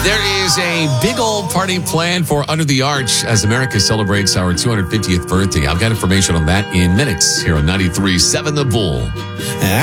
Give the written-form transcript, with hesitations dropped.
There is a big old party planned for Under the Arch as America celebrates our 250th birthday. I've got information on that in minutes here on 93.7 The Bull.